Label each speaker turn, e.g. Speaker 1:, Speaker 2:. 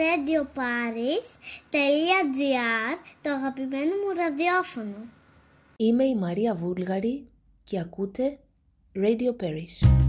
Speaker 1: radioparis.gr, το αγαπημένο μου ραδιόφωνο.
Speaker 2: Είμαι η Μαρία Βούλγαρη και ακούτε Radio Paris.